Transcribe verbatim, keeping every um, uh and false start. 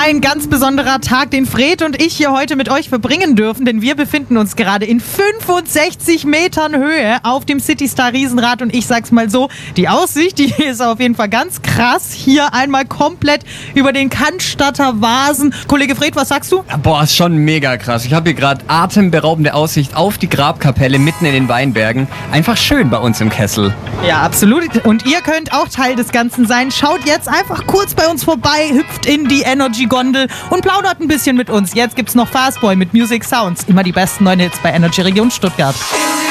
Ein ganz besonderer Tag, den Fred und ich hier heute mit euch verbringen dürfen, denn wir befinden uns gerade in fünfundsechzig Metern Höhe auf dem Citystar Riesenrad und ich sag's mal so, die Aussicht, die ist auf jeden Fall ganz krass. Hier einmal komplett über den Cannstatter Vasen. Kollege Fred, was sagst du? Boah, ist schon mega krass. Ich habe hier gerade atemberaubende Aussicht auf die Grabkapelle mitten in den Weinbergen. Einfach schön bei uns im Kessel. Ja, absolut. Und ihr könnt auch Teil des Ganzen sein. Schaut jetzt einfach kurz bei uns vorbei, hüpft in die Energy-Gondel und plaudert ein bisschen mit uns. Jetzt gibt's noch Fastboy mit Music Sounds. Immer die besten neuen Hits bei Energy Region Stuttgart.